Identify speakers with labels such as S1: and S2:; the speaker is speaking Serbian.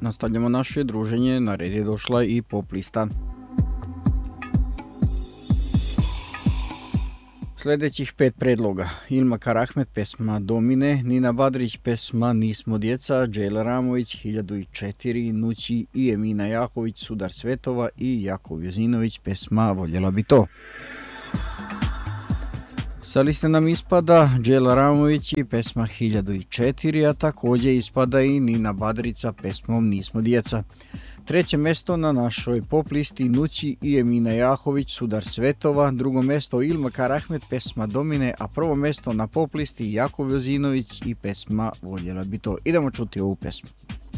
S1: Nastavljamo naše druženje, na red je došla i pop lista. Sljedećih 5 predloga: Ilma Karahmet, pesma Domine, Nina Badrić, pesma Nismo djeca, Džela Ramović, 1004, Nući i Emina Jahović, Sudar Svetova i Jakov Jozinović, pesma Voljela bi to. Sa liste nam ispada Džela Ramović i pesma 1004, a također ispada i Nina Badrica pesmom Nismo djeca. Treće mjesto na našoj pop listi Nući i Emina Jahović, Sudar Svetova, drugo mjesto Ilma Karahmet, pesma Domine, a prvo mjesto na pop listi Jakov Jozinović i pesma Voljela bi to. Idemo čuti ovu pesmu.